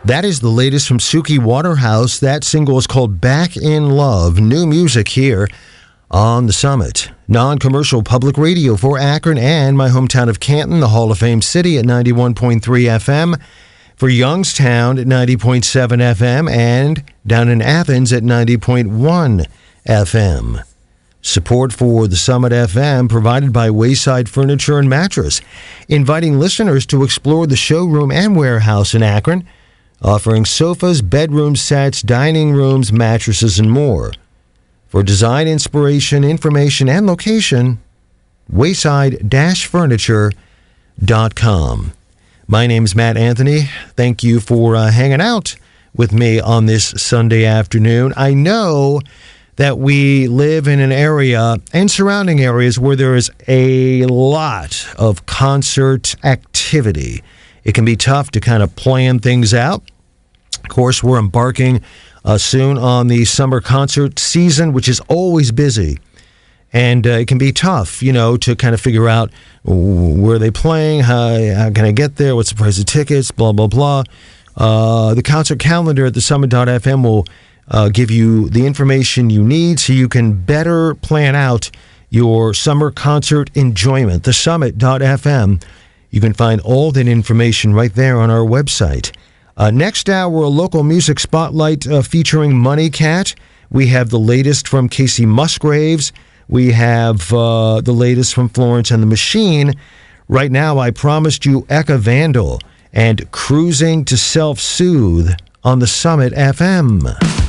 That is the latest from Suki Waterhouse. That single is called Back in Love. New music here on The Summit. Non-commercial public radio for Akron and my hometown of Canton, the Hall of Fame city at 91.3 FM. For Youngstown at 90.7 FM and down in Athens at 90.1 FM. Support for the Summit FM provided by Wayside Furniture and Mattress, inviting listeners to explore the showroom and warehouse in Akron, offering sofas, bedroom sets, dining rooms, mattresses, and more. For design, inspiration, information, and location, wayside-furniture.com. My name's Matt Anthony. Thank you for hanging out with me on this Sunday afternoon. I know that we live in an area and surrounding areas where there is a lot of concert activity. It can be tough to kind of plan things out. Of course, we're embarking soon on the summer concert season, which is always busy. And it can be tough, to kind of figure out where are they playing, how can I get there, what's the price of tickets, blah, blah, blah. The concert calendar at thesummit.fm will give you the information you need so you can better plan out your summer concert enjoyment. Thesummit.fm. You can find all that information right there on our website. Next hour, a local music spotlight featuring Money Cat. We have the latest from Casey Musgraves. We have the latest from Florence and the Machine. Right now, I promised you Eka Vandal and Cruising to Self-Soothe on the Summit FM.